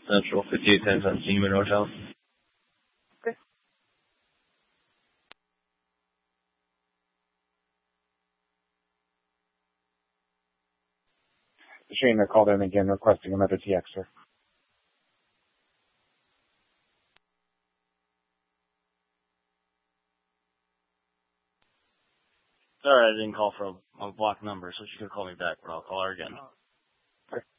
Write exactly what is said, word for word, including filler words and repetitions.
Central, fifty-eight ten on Seaman Hotel. Okay. Shane called in again requesting another T X, sir. Sorry, I didn't call from a blocked number, so she could call me back, but I'll call her again.